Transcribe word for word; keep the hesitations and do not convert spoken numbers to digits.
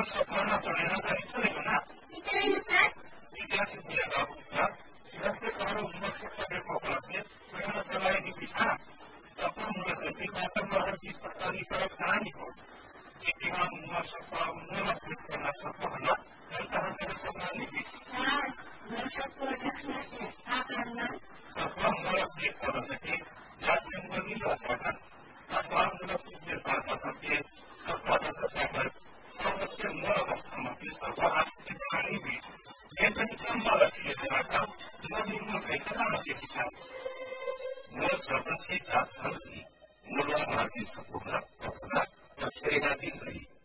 सपना चढ़ेना कहीं चलेगा विद्यार्थी बोलेगा जैसे करो पकड़ से मैंने चलाएगी पीछा सपना मूल से फिर वास्तव में हर चीज प्रसारी तरफ कहानी हो मूल सपना मूल करना सपना कहा मेरे सपना नहीं सपना मूल कर सके जाति नहीं हो सकता अथवा मूल भाषा सत्य सपना सागर अवश्य मूल अवस्था में सपना भी मूल सर्वस्वी साधन मूल भारतीय सपूर्ण अपना रही